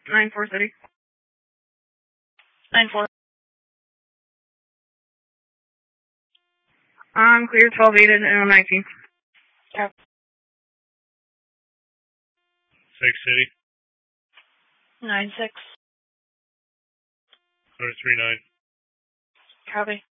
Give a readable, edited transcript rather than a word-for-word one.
9-4 City. 9-4. I'm clear 12-8 and 19. Copy. 6 City. 9-6. 139. Copy.